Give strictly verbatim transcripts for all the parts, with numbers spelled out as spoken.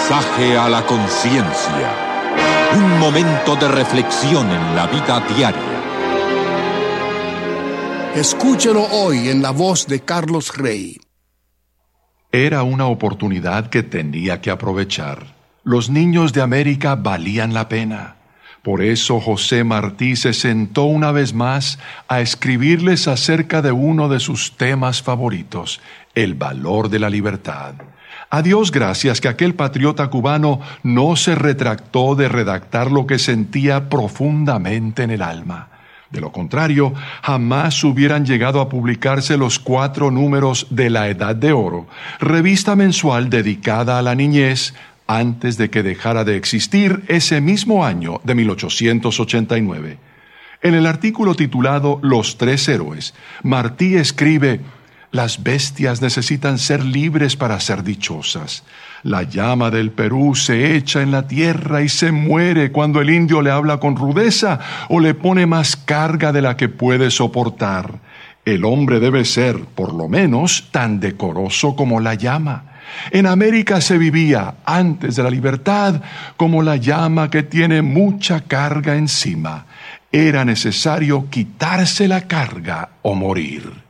Mensaje a la conciencia. Un momento de reflexión en la vida diaria. Escúchelo hoy en la voz de Carlos Rey. Era una oportunidad que tenía que aprovechar. Los niños de América valían la pena. Por eso José Martí se sentó una vez más a escribirles acerca de uno de sus temas favoritos, el valor de la libertad. A Dios gracias que aquel patriota cubano no se retractó de redactar lo que sentía profundamente en el alma. De lo contrario, jamás hubieran llegado a publicarse los cuatro números de La Edad de Oro, revista mensual dedicada a la niñez, antes de que dejara de existir ese mismo año de mil ochocientos ochenta y nueve. En el artículo titulado Los Tres Héroes, Martí escribe: las bestias necesitan ser libres para ser dichosas. La llama del Perú se echa en la tierra y se muere cuando el indio le habla con rudeza o le pone más carga de la que puede soportar. El hombre debe ser, por lo menos, tan decoroso como la llama. En América se vivía, antes de la libertad, como la llama que tiene mucha carga encima. Era necesario quitarse la carga o morir.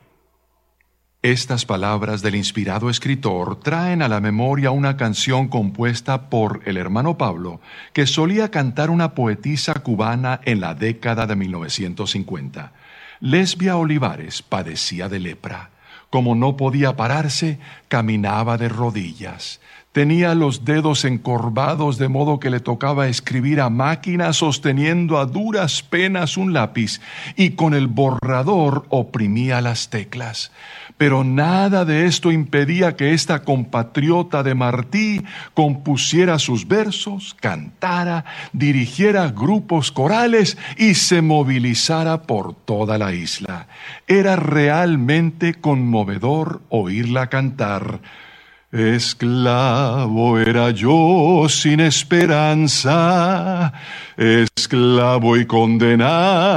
Estas palabras del inspirado escritor traen a la memoria una canción compuesta por el hermano Pablo, que solía cantar una poetisa cubana en la década de mil novecientos cincuenta. Lesbia Olivares padecía de lepra. Como no podía pararse, caminaba de rodillas. Tenía los dedos encorvados de modo que le tocaba escribir a máquina sosteniendo a duras penas un lápiz y con el borrador oprimía las teclas. Pero nada de esto impedía que esta compatriota de Martí compusiera sus versos, cantara, dirigiera grupos corales y se movilizara por toda la isla. Era realmente conmovedor oírla cantar. Esclavo era yo sin esperanza, esclavo y condenado